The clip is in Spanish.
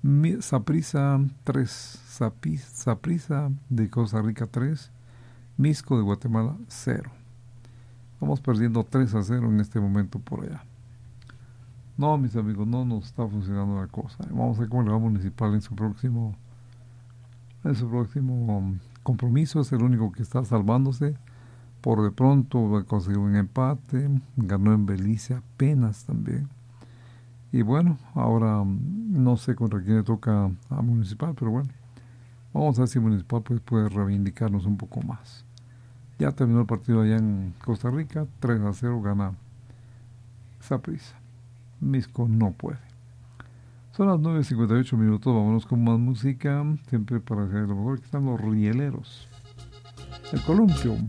Saprissa 3, Saprissa de Costa Rica 3, Misco de Guatemala 0. Vamos perdiendo 3-0 en este momento por allá. No, mis amigos, no nos está funcionando la cosa. Vamos a ver cómo le va a Municipal en su próximo compromiso. Es el único que está salvándose. Por de pronto consiguió un empate, ganó en Belice apenas también. Y bueno, ahora no sé contra quién le toca a Municipal, pero bueno, vamos a ver si Municipal pues puede reivindicarnos un poco más. Ya terminó el partido allá en Costa Rica, 3-0 gana Saprissa. Misco no puede. Son las 9:58 minutos, vámonos con más música, siempre para hacer lo mejor. Que están los rieleros, el columpio.